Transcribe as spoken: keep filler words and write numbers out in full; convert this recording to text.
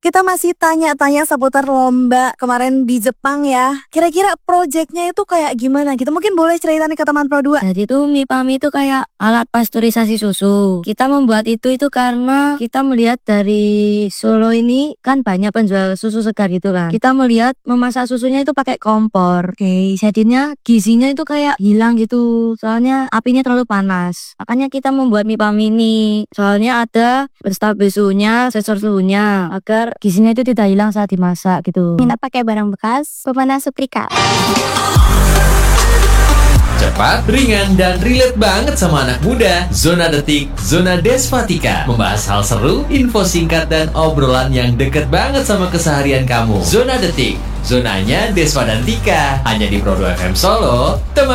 Kita masih tanya-tanya seputar lomba kemarin di Jepang ya. Kira-kira proyeknya itu kayak gimana gitu? Mungkin boleh cerita nih ke teman Pro dua. Jadi itu Mipami itu kayak alat pasteurisasi susu. Kita membuat itu itu karena kita melihat dari Solo ini kan banyak penjual susu segar gitu kan. Kita melihat memasak susunya itu pakai kompor. Oke, jadinya gizinya itu kayak hilang gitu. Soalnya apinya terlalu panas. Makanya kita membuat Mipami ini. Soalnya ada penstabil suhunya, sensor suhunya agar gizinya itu tidak hilang saat dimasak gitu. Minat pakai barang bekas, pemanah setrika. Cepat, ringan, dan relate banget sama anak muda. Zona Detik, Zona Desvatika. Membahas hal seru, info singkat, dan obrolan yang deket banget sama keseharian kamu. Zona Detik, zonanya Desva dan Tika. Hanya di Pro dua F M Solo. Teman